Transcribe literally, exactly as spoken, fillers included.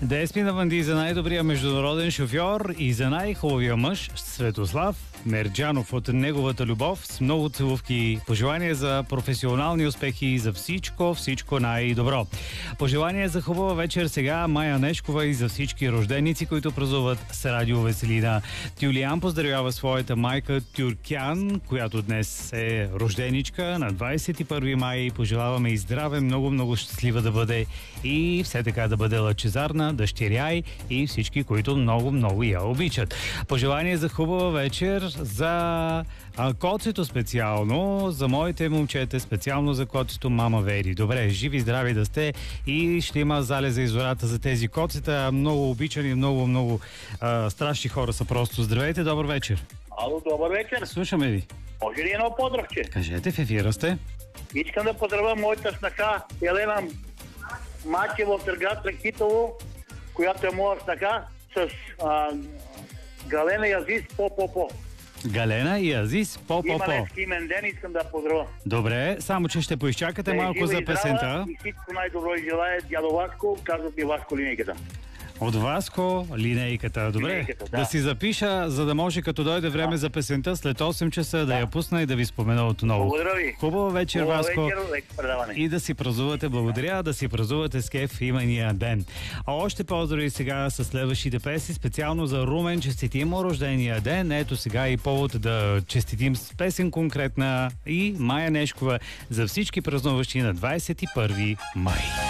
Деспи на Ванди за най-добрия международен шофьор и за най-хубавия мъж Светослав Мерджанов от неговата любов с много целувки. Пожелание за професионални успехи и за всичко, всичко най-добро. Пожелание за хубава вечер сега Майя Нешкова и за всички рожденици, които празнуват с Радио Веселина. Тюлиан поздравява своята майка Тюркян, която днес е рожденичка на двадесет и първи май. Пожелаваме и здраве, много-много щастлива да бъде и все така да бъде лъчезарна, дъщеря и всички, които много-много я обичат. Пожелание за хубава вечер за а, коцето специално, за моите момчета, специално за коцето мама Вери. Добре, живи, здрави да сте и ще има залеза и зората за тези коцета. Много обичани, много, много а, страшни хора са просто. Здравейте, добър вечер. Ало, добър вечер. Слушаме ви. Може ли едно поздравче? Кажете, в ефира сте. Искам да поздравя моята снаха Елена Мачева от Търгат Лекитово, която е моя снаха с а, Галена и Азис по-по-по. Галена и Азис по-по-по. Има днес имен ден, искам да поздравя. Добре, само че ще поизчакате Да е малко жива за и здрава песента. И всичко най-добро и желая дядо Васко, казват ми Васко линейката. От Васко линейката. Добре, Линейката, да. да си запиша, за да може като дойде време Да. за песента след осем часа да я пусна и да ви спомена отново. Благодаря ви. Хубава вечер, Хубава Васко. вечер, леко предаване. И да си празнувате, благодаря, да си празнувате с кеф имения ден. А още поздрави сега с следващите песни, специално за Румен, честитим му рождения ден. Ето сега и повод да честитим с песен конкретна и Майя Нешкова за всички празнуващи на двадесет и първи май.